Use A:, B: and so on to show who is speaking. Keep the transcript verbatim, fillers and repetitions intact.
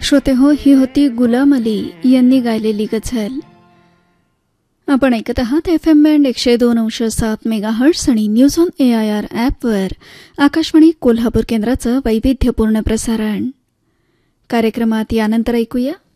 A: श्रोते हो, ही होती गुलाम अली यांनी गायलेली गझल. आपण ऐकत आहात एफ एम बँड एकशे दोन अंश सात मेगा हर्ट्स आणि news on A I R ॲपवर आकाशवाणी कोल्हापूर केंद्राचं वैविध्यपूर्ण प्रसारण. कार्यक्रमात यानंतर ऐकूया